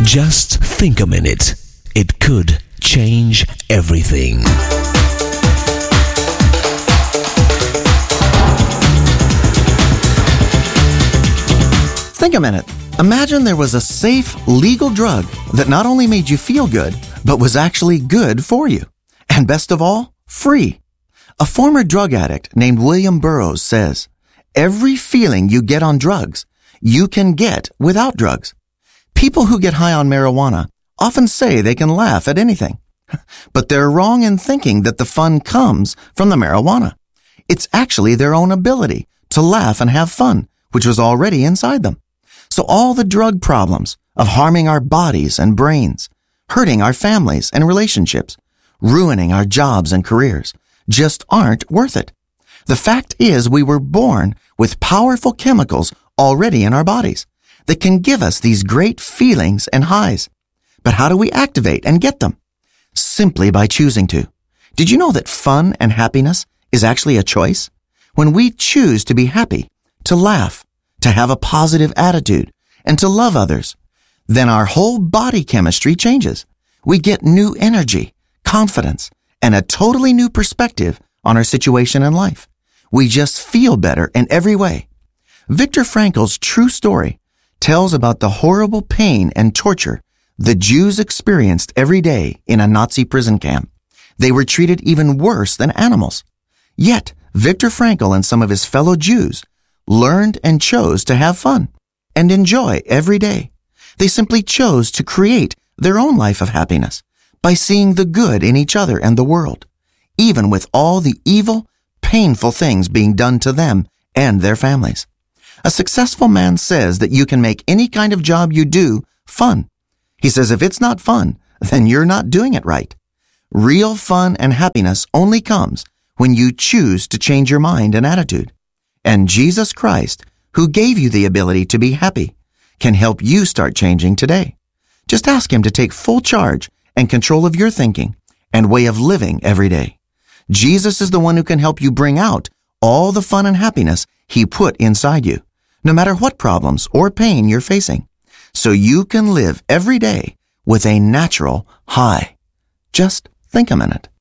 Just think a minute. It could change everything. Think a minute. Imagine there was a safe, legal drug that not only made you feel good, but was actually good for you. And best of all, free. A former drug addict named William Burroughs says, "Every feeling you get on drugs, you can get without drugs." People who get high on marijuana often say they can laugh at anything. But they're wrong in thinking that the fun comes from the marijuana. It's actually their own ability to laugh and have fun, which was already inside them. So all the drug problems of harming our bodies and brains, hurting our families and relationships, ruining our jobs and careers, just aren't worth it. The fact is we were born with powerful chemicals already in our bodies that can give us these great feelings and highs. But how do we activate and get them? Simply by choosing to. Did you know that fun and happiness is actually a choice? When we choose to be happy, to laugh, to have a positive attitude, and to love others, then our whole body chemistry changes. We get new energy, confidence, and a totally new perspective on our situation in life. We just feel better in every way. Viktor Frankl's true story tells about the horrible pain and torture the Jews experienced every day in a Nazi prison camp. They were treated even worse than animals. Yet, Viktor Frankl and some of his fellow Jews learned and chose to have fun and enjoy every day. They simply chose to create their own life of happiness by seeing the good in each other and the world, even with all the evil, painful things being done to them and their families. A successful man says that you can make any kind of job you do fun. He says if it's not fun, then you're not doing it right. Real fun and happiness only comes when you choose to change your mind and attitude. And Jesus Christ, who gave you the ability to be happy, can help you start changing today. Just ask Him to take full charge and control of your thinking and way of living every day. Jesus is the one who can help you bring out all the fun and happiness He put inside you, no matter what problems or pain you're facing, so you can live every day with a natural high. Just think a minute.